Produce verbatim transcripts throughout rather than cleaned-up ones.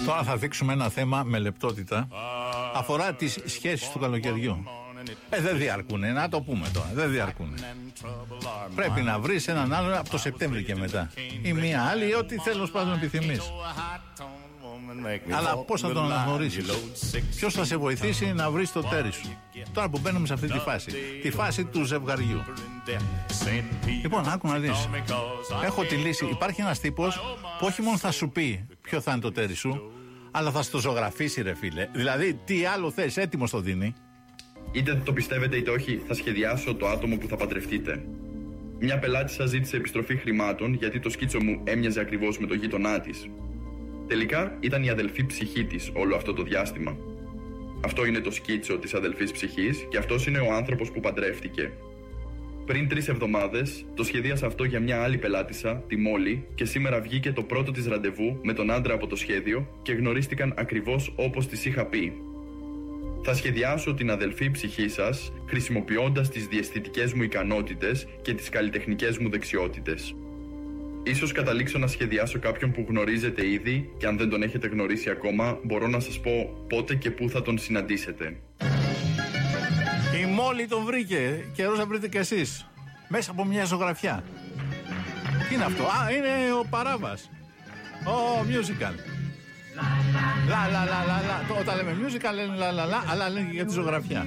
Τώρα θα δείξουμε ένα θέμα με λεπτότητα. Αφορά τις σχέσεις του καλοκαιριού. Ε, δεν διαρκούνε, να το πούμε τώρα. Δεν διαρκούνε. Πρέπει να βρεις έναν άλλον από το Σεπτέμβρη και μετά. Ή μία άλλη, ό,τι τέλος πάντων επιθυμείς. Αλλά πώς θα τον αναγνωρίσεις? Ποιος θα σε βοηθήσει να βρεις το τέρι σου? Τώρα που μπαίνουμε σε αυτή τη φάση, τη φάση του ζευγαριού. Λοιπόν, άκου να δεις. Έχω τη λύση. Υπάρχει ένας τύπος που όχι μόνο θα σου πει ποιο θα είναι το τέρι σου, αλλά θα στο ζωγραφίσει, ρε φίλε. Δηλαδή, τι άλλο θες, έτοιμος το δίνει. Είτε το πιστεύετε είτε όχι, θα σχεδιάσω το άτομο που θα παντρευτείτε. Μια πελάτησα ζήτησε επιστροφή χρημάτων γιατί το σκίτσο μου έμοιαζε ακριβώς με το γείτονά της. Τελικά ήταν η αδελφή ψυχή της όλο αυτό το διάστημα. Αυτό είναι το σκίτσο της αδελφής ψυχής και αυτός είναι ο άνθρωπος που παντρεύτηκε. Πριν τρεις εβδομάδες το σχεδίασα αυτό για μια άλλη πελάτησα, τη Μόλι, και σήμερα βγήκε το πρώτο της ραντεβού με τον άντρα από το σχέδιο και γνωρίστηκαν ακριβώς όπως της είχα πει. Θα σχεδιάσω την αδελφή ψυχή σας χρησιμοποιώντας τις διαισθητικές μου ικανότητες και τις καλλιτεχνικές μου δεξιότητες. Ίσως καταλήξω να σχεδιάσω κάποιον που γνωρίζετε ήδη και αν δεν τον έχετε γνωρίσει ακόμα, μπορώ να σας πω πότε και πού θα τον συναντήσετε. Η Μόλι τον βρήκε, καιρός να βρείτε κι εσείς. Μέσα από μια ζωγραφιά. Τι είναι αυτό? Α, είναι ο Παράβας. Ο musical. Λα λα λα λα λα. Όταν λέμε musical λένε λα λα λα, αλλά λένε και για τη ζωγραφιά.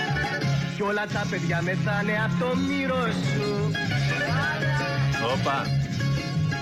Κι όλα τα παιδιά μεθάνε από το μύρο σου. Όπα.